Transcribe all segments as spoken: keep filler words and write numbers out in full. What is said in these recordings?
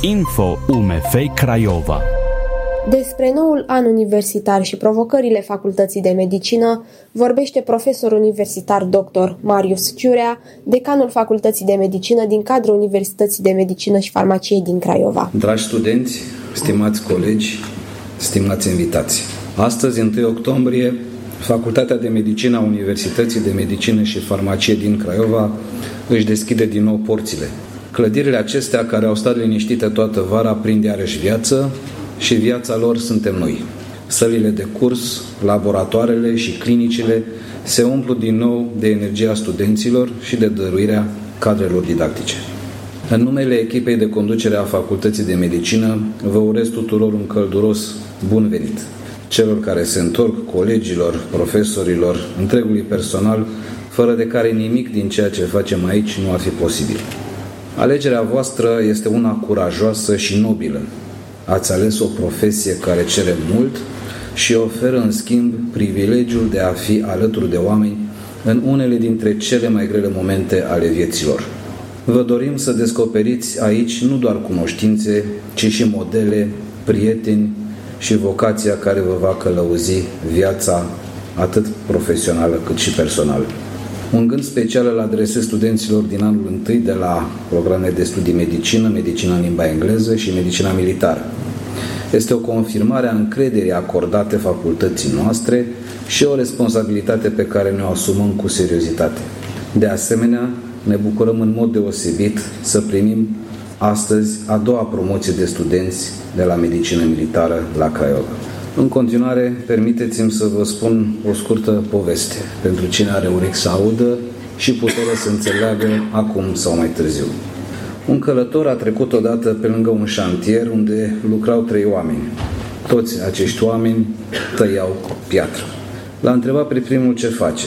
Info U M F Craiova. Despre noul an universitar și provocările Facultății de Medicină vorbește profesor universitar doctor Marius Ciurea, decanul Facultății de Medicină din cadrul Universității de Medicină și Farmacie din Craiova. Dragi studenți, stimați colegi, stimați invitați, astăzi, întâi octombrie, Facultatea de Medicină a Universității de Medicină și Farmacie din Craiova își deschide din nou porțile. Clădirile acestea, care au stat liniștite toată vara, prind iarăși viață și viața lor suntem noi. Sălile de curs, laboratoarele și clinicile se umplu din nou de energia studenților și de dăruirea cadrelor didactice. În numele echipei de conducere a Facultății de Medicină, vă urez tuturor un călduros bun venit. Celor care se întorc, colegilor, profesorilor, întregului personal, fără de care nimic din ceea ce facem aici nu ar fi posibil. Alegerea voastră este una curajoasă și nobilă. Ați ales o profesie care cere mult și oferă în schimb privilegiul de a fi alături de oameni în unele dintre cele mai grele momente ale vieților. Vă dorim să descoperiți aici nu doar cunoștințe, ci și modele, prieteni și vocația care vă va călăuzi viața atât profesională cât și personală. Un gând special îl adresez studenților din anul întâi de la programe de studii medicină, medicina în limba engleză și medicina militară. Este o confirmare a încrederii acordate facultății noastre și o responsabilitate pe care ne-o asumăm cu seriozitate. De asemenea, ne bucurăm în mod deosebit să primim astăzi a doua promoție de studenți de la medicină militară la Craiova. În continuare, permiteți-mi să vă spun o scurtă poveste pentru cine are urechi să audă și putere să înțeleagă acum sau mai târziu. Un călător a trecut odată pe lângă un șantier unde lucrau trei oameni. Toți acești oameni tăiau piatră. L-a întrebat pe primul ce face.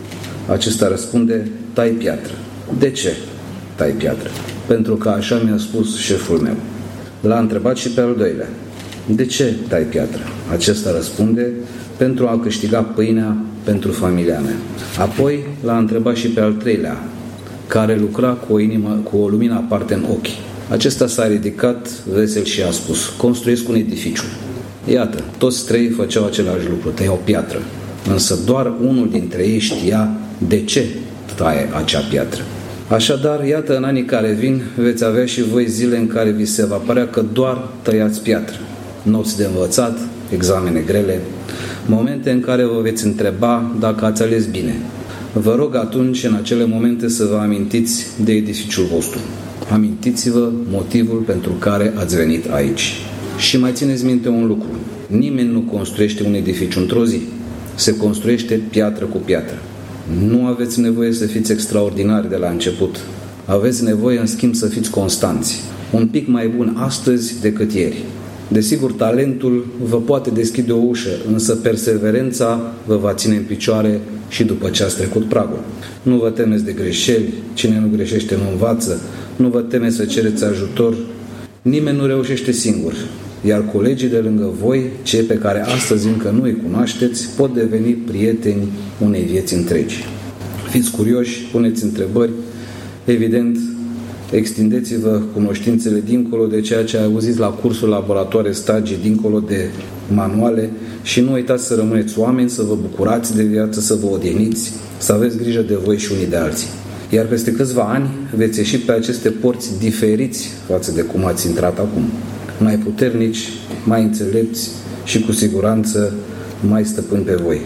Acesta răspunde: tai piatră. De ce tai piatră? Pentru că așa mi-a spus șeful meu. L-a întrebat și pe al doilea: de ce tai piatră? Acesta răspunde: pentru a câștiga pâinea pentru familia mea. Apoi l-a întrebat și pe al treilea, care lucra cu o, inimă, cu o lumină aparte în ochi. Acesta s-a ridicat vesel și a spus: construiesc un edificiu. Iată, toți trei făceau același lucru, tăiau piatră. Însă doar unul dintre ei știa de ce taie acea piatră. Așadar, iată, în anii care vin veți avea și voi zile în care vi se va părea că doar tăiați piatră. Nopți de învățat, examene grele, momente în care vă veți întreba dacă ați ales bine. Vă rog atunci, în acele momente, să vă amintiți de edificiul vostru. Amintiți-vă motivul pentru care ați venit aici. Și mai țineți minte un lucru: nimeni nu construiește un edificiu într-o zi. Se construiește piatră cu piatră. Nu aveți nevoie să fiți extraordinari de la început. Aveți nevoie, în schimb, să fiți constanți. Un pic mai bun astăzi decât ieri. Desigur, talentul vă poate deschide o ușă, însă perseverența vă va ține în picioare și după ce ați trecut pragul. Nu vă temeți de greșeli, cine nu greșește nu învață, nu vă temeți să cereți ajutor, nimeni nu reușește singur, iar colegii de lângă voi, cei pe care astăzi încă nu îi cunoașteți, pot deveni prieteni unei vieți întregi. Fiți curioși, puneți întrebări, evident, extindeți-vă cunoștințele dincolo de ceea ce auziți la cursul, laboratoare, stagii, dincolo de manuale și nu uitați să rămâneți oameni, să vă bucurați de viață, să vă odieniți, să aveți grijă de voi și unii de alții. Iar peste câțiva ani veți ieși pe aceste porți diferiți față de cum ați intrat acum. Mai puternici, mai înțelepți și cu siguranță mai stăpâni pe voi.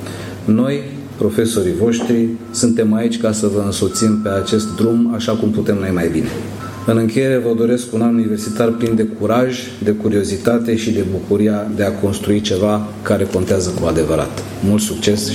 Noi, profesorii voștri, suntem aici ca să vă însoțim pe acest drum așa cum putem noi mai bine. În încheiere vă doresc un an universitar plin de curaj, de curiozitate și de bucuria de a construi ceva care contează cu adevărat. Mult succes!